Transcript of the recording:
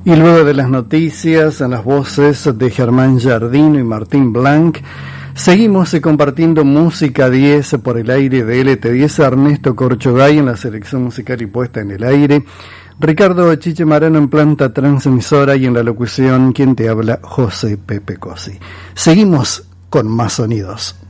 Y luego de las noticias, en las voces de Germán Giardino y Martín Blanc, seguimos compartiendo música 10 por el aire de LT10. Ernesto Corchogay en la selección musical y puesta en el aire. Ricardo Chiche Marano en planta transmisora y en la locución, quien te habla, José Pepe Cosi. Seguimos con más sonidos.